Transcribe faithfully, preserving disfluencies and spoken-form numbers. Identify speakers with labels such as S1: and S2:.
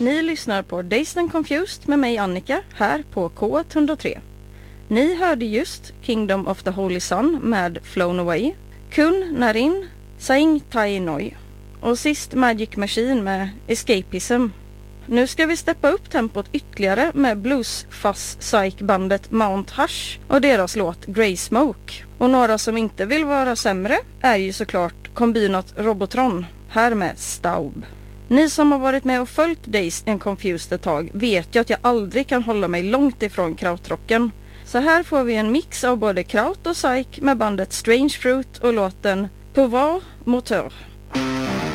S1: Ni lyssnar på Dazed and Confused med mig Annika här på K ett noll tre. Ni hörde just Kingdom of the Holy Sun med Flown Away, Kun Narin, Saing Tai Noi och sist Magic Machine med Escapism. Nu ska vi steppa upp tempot ytterligare med blues-fuzz-psych-bandet Mount Hush och deras låt Grey Smoke. Och några som inte vill vara sämre är ju såklart Combinat Robotron, här med Staub. Ni som har varit med och följt Dazed and Confused ett tag vet ju att jag aldrig kan hålla mig långt ifrån krautrocken. Så här får vi en mix av både kraut och psych med bandet Strange Fruit och låten Pouvoir Moteur.